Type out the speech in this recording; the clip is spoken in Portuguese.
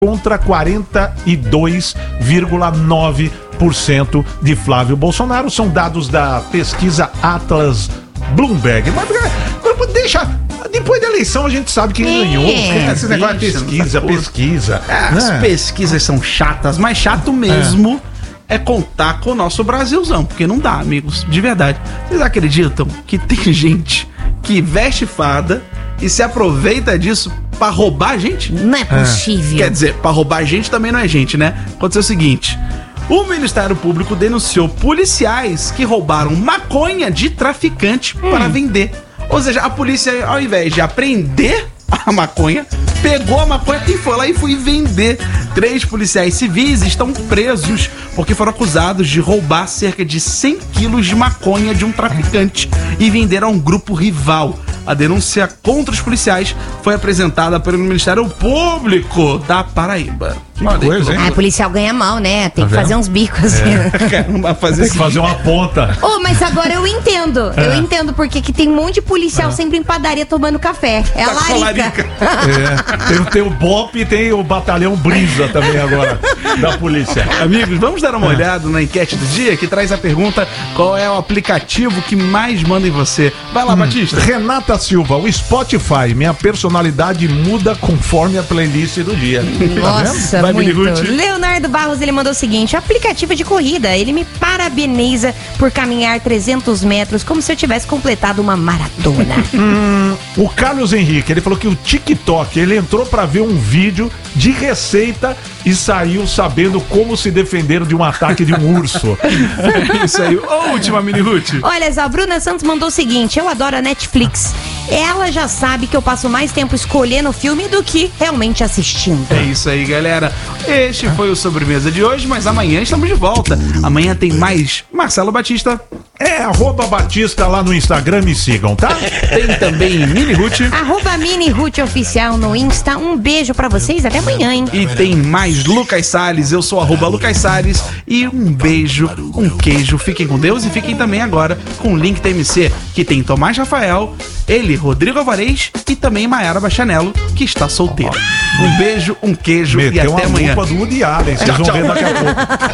contra 42,9% de Flávio Bolsonaro. São dados da pesquisa Atlas Bloomberg. Mas deixa... Depois da eleição a gente sabe quem ganhou. Esse negócio de pesquisa. As pesquisas são chatas, mas chato mesmo é contar com o nosso Brasilzão, porque não dá, amigos, de verdade. Vocês acreditam que tem gente que veste fada e se aproveita disso pra roubar a gente? Não é possível. Quer dizer, pra roubar a gente também não é gente, né? Aconteceu o seguinte: o Ministério Público denunciou policiais que roubaram maconha de traficante para vender. Ou seja, a polícia, ao invés de apreender a maconha, pegou a maconha e foi lá e foi vender. 3 policiais civis estão presos porque foram acusados de roubar cerca de 100 quilos de maconha de um traficante e vender a um grupo rival. A denúncia contra os policiais foi apresentada pelo Ministério Público da Paraíba. Que coisa, hein? Ah, policial ganha mal, né? Tem que fazer uns bicos assim. Caramba, Tem que fazer uma ponta. Mas agora eu entendo. Eu entendo porque que tem um monte de policial sempre em padaria tomando café. É a larica. Tem o BOP e tem o Batalhão Brisa também agora, da polícia. Amigos, vamos dar uma olhada na enquete do dia que traz a pergunta: qual é o aplicativo que mais manda em você? Vai lá, Batista. Renata Silva, o Spotify, minha personalidade muda conforme a playlist do dia. Nossa, Vai, muito. Miniguti. Leonardo Barros, ele mandou o seguinte: aplicativo de corrida, ele me parabeniza por caminhar 300 metros como se eu tivesse completado uma maratona. O Carlos Henrique, ele falou que o TikTok, ele entrou pra ver um vídeo de receita e saiu sabendo como se defender de um ataque de um urso. Isso aí. Última, Mini Ruth. Olha, a Bruna Santos mandou o seguinte: eu adoro a Netflix. Ela já sabe que eu passo mais tempo escolhendo o filme do que realmente assistindo. É isso aí, galera. Este foi o Sobremesa de hoje, mas amanhã estamos de volta. Amanhã tem mais Marcelo Batista. @Batista lá no Instagram, me sigam, tá? Tem também Mini Ruth. @Mini Ruth Oficial no Insta. Um beijo pra vocês, até amanhã, hein? E tem mais Lucas Salles. Eu sou @Lucas Salles. E um beijo, um queijo. Fiquem com Deus e fiquem também agora com o link TMC, que tem Tomás Rafael, ele, Rodrigo Alvarez e também Maiara Bachanello, que está solteira. Um beijo, um queijo e até amanhã. Meteu uma culpa do Woody Allen, vocês vão ver daqui a pouco.